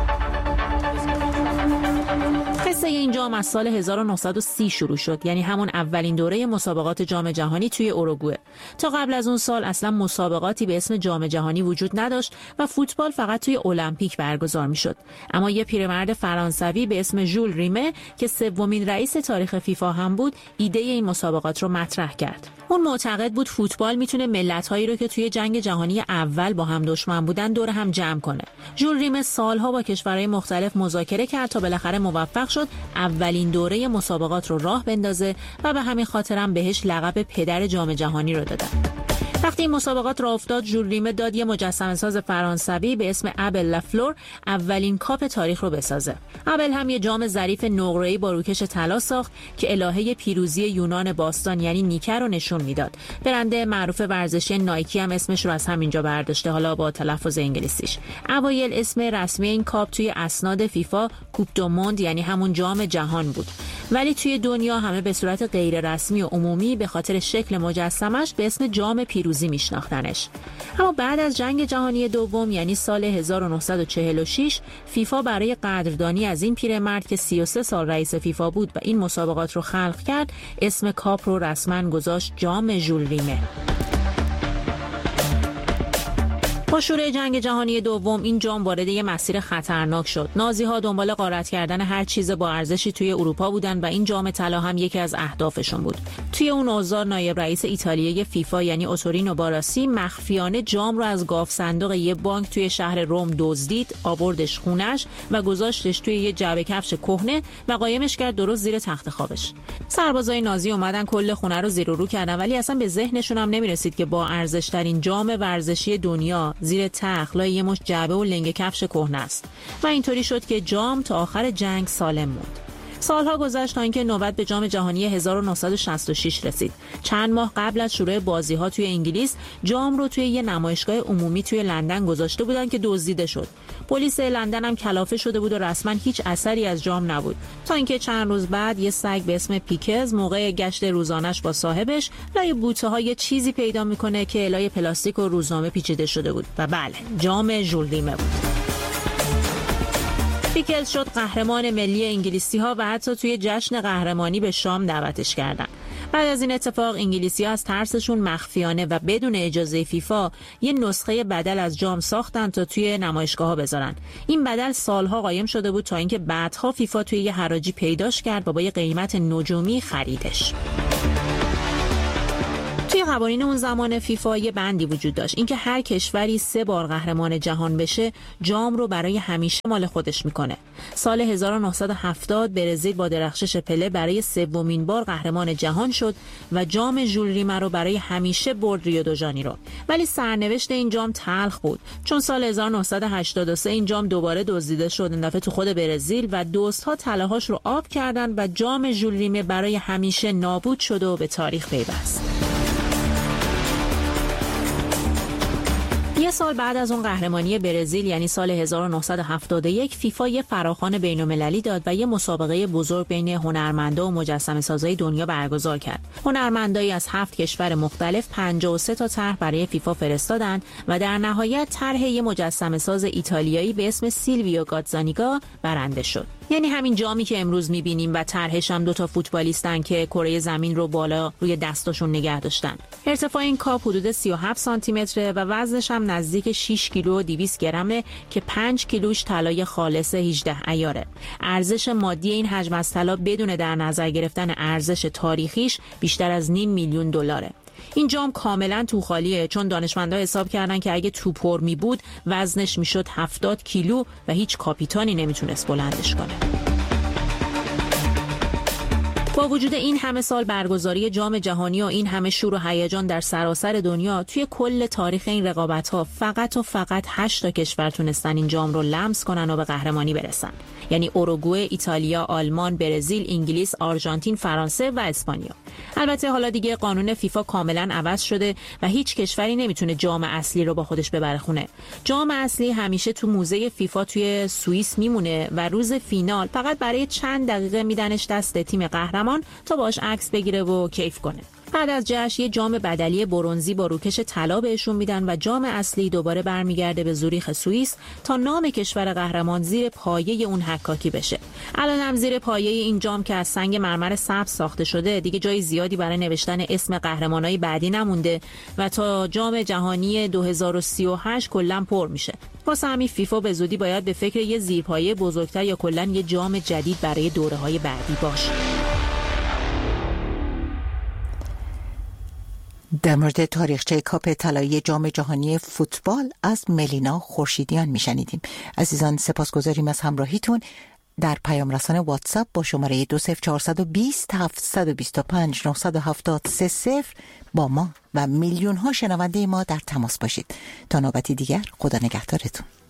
قصه این جام از سال 1930 شروع شد، یعنی همون اولین دوره مسابقات جام جهانی توی اوروگوئه. تا قبل از اون سال اصلا مسابقاتی به اسم جام جهانی وجود نداشت و فوتبال فقط توی المپیک برگزار میشد. اما یه پیرمرد فرانسوی به اسم ژول ریمه که سومین رئیس تاریخ فیفا هم بود، ایده این مسابقات رو مطرح کرد. اون معتقد بود فوتبال میتونه ملت‌هایی رو که توی جنگ جهانی اول با هم دشمن بودن دور هم جمع کنه. ژول ریمه سالها با کشورهای مختلف مذاکره کرد تا بالاخره موفق شد اولین دوره مسابقات رو راه بندازه و به همین خاطر هم بهش لقب پدر جام جهانی رو دادن. وقتی این مسابقات راه افتاد، ژول ریمه داد یه مجسمه‌ساز فرانسوی به اسم ابل لافلور اولین کاپ تاریخ رو بسازه. ابل هم یه جام ظریف نقره‌ای با روکش طلا ساخت که الهه پیروزی یونان باستان یعنی نیکه رو نشون میداد. برند معروف ورزشی نایکی هم اسمش رو از همینجا برداشته، حالا با تلفظ انگلیسیش. اوایل اسم رسمی این کاپ توی اسناد فیفا کوپ دو موند یعنی همون جام جهان بود، ولی توی دنیا همه به صورت غیر رسمی و عمومی به خاطر شکل مجسمش به اسم جام پیروزی میشناختنش. اما بعد از جنگ جهانی دوم یعنی سال 1946 فیفا برای قدردانی از این پیرمرد که 33 سال رئیس فیفا بود و این مسابقات رو خلق کرد، اسم کاپ رو رسما گذاشت جام ژول ریمه. با شروع جنگ جهانی دوم این جام وارد یه مسیر خطرناک شد. نازی‌ها دنبال غارت کردن هر چیز با ارزشی توی اروپا بودن و این جام طلا هم یکی از اهدافشون بود. توی اون اوضاع نایب رئیس ایتالیایی فیفا یعنی اوتورینو باراسی مخفیانه جام رو از گاف صندوق یه بانک توی شهر روم دزدید، آوردش خونش و گذاشتش توی یه جعبه کفش کهنه و قایمش کرد درست زیر تخت خوابش. سربازای نازی اومدن کل خونه رو زیر و رو کردن، ولی اصلا به ذهنشون هم نمیرسید که با ارزش‌ترین جام ورزشی دنیا زیر تخت لای یه مش جعبه و لنگ کفش کهنه است. و اینطوری شد که جام تا آخر جنگ سالم موند. سالها گذشت تا اینکه نوبت به جام جهانی 1966 رسید. چند ماه قبل از شروع بازی‌ها توی انگلیس جام رو توی یه نمایشگاه عمومی توی لندن گذاشته بودن که دزدیده شد. پلیس لندن هم کلافه شده بود و رسما هیچ اثری از جام نبود، تا اینکه چند روز بعد یه سگ به اسم پیکز موقع گشت روزانش با صاحبش لای بوته‌ها یه چیزی پیدا میکنه که لای پلاستیک و روزنامه پیچیده شده بود و بله، جام ژول ریمه بود. پیکز شد قهرمان ملی انگلیسی‌ها و حتی توی جشن قهرمانی به شام دعوتش کردن. بعد از این اتفاق انگلیسی‌ها از ترسشون مخفیانه و بدون اجازه فیفا یه نسخه بدل از جام ساختن تا توی نمایشگاه‌ها بذارن. این بدل سالها قایم شده بود تا اینکه بعدها فیفا توی یه حراجی پیداش کرد و با یه قیمت نجومی خریدش. توی قوانین اون زمان فیفا یه بندی وجود داشت، اینکه هر کشوری 3 بار قهرمان جهان بشه جام رو برای همیشه مال خودش میکنه. سال 1970 برزیل با درخشش پله برای 3مین بار قهرمان جهان شد و جام ژول ریمه رو برای همیشه برد ریو دو ژانیرو. ولی سرنوشت این جام تلخ بود، چون سال 1983 این جام دوباره دزدیده شد، این دفعه تو خود برزیل، و دزدها طلاهاش رو آب کردن و جام ژول ریمه برای همیشه نابود شد و به تاریخ پیوست. یه سال بعد از اون قهرمانی برزیل یعنی سال 1971 فیفا یه فراخوان بین‌المللی داد و یه مسابقه بزرگ بین هنرمندا و مجسمه‌سازای دنیا برگزار کرد. هنرمندایی از 7 کشور مختلف 53 تا طرح برای فیفا فرستادن و در نهایت طرح یه مجسمه‌ساز ایتالیایی به اسم سیلویو گاتزانیگا برنده شد. یعنی همین جامی که امروز می‌بینیم و طرحش هم 2 تا فوتبالیستن که کره زمین رو بالا روی دستاشون نگه داشتن. ارتفاع این کاپ حدود 37 سانتی متره و وزنش هم نزدیک 6 کیلو و 200 گرمه که 5 کیلوش طلای خالص 18 عیاره. ارزش مادی این حجم از طلا بدون در نظر گرفتن ارزش تاریخیش بیشتر از $500,000 دلاره. این جام کاملا تو خالیه، چون دانشمندان حساب کردن که اگه تو پر می بود وزنش میشد 70 کیلو و هیچ کاپیتانی نمیتونست بلندش کنه. با وجود این همه سال برگزاری جام جهانی و این همه شور و هیجان در سراسر دنیا، توی کل تاریخ این رقابت‌ها فقط 8 تا کشور تونستن این جام رو لمس کنن و به قهرمانی برسن. یعنی اوروگوئه، ایتالیا، آلمان، برزیل، انگلیس، آرژانتین، فرانسه و اسپانیا. البته حالا دیگه قانون فیفا کاملا عوض شده و هیچ کشوری نمیتونه جام اصلی رو با خودش ببره خونه. جام اصلی همیشه تو موزه فیفا توی سوئیس میمونه و روز فینال فقط برای چند دقیقه میدنش دست تیم قهرمان تا باش عکس بگیره و کیف کنه. بعد از جشن یه جام بدلی برنزی با روکش طلا بهشون میدن و جام اصلی دوباره برمیگرده به زوریخ سوئیس تا نام کشور قهرمان زیر پایه اون حکاکی بشه. الان هم زیر پایه این جام که از سنگ مرمر سبز ساخته شده دیگه جای زیادی برای نوشتن اسم قهرمانای بعدی نمونده و تا جام جهانی 2038 کلا پر میشه. واسه همین فیفا به زودی باید به فکر یه زیرپایه بزرگتر یا کلا یه جام جدید برای دوره‌های بعدی باشه. در مورد تاریخچه کاپ طلایی جام جهانی فوتبال از ملینا خورشیدیان میشنیدیم. عزیزان سپاسگزاریم از همراهیتون. در پیام رسان واتساپ با شماره 20420 725 970 با ما و میلیون ها شنونده ما در تماس باشید. تا نوبتی دیگر، خدا نگهدارتون.